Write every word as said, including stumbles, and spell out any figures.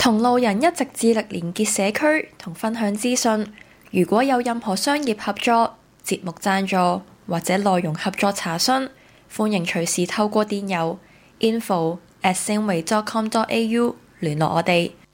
同路人一直致力連結社區同分享資訊。如果有任何商業合作、節目贊助或者內容合作查詢，歡迎隨時透過電郵 info at 聖維 dot com dot a u 聯絡我哋。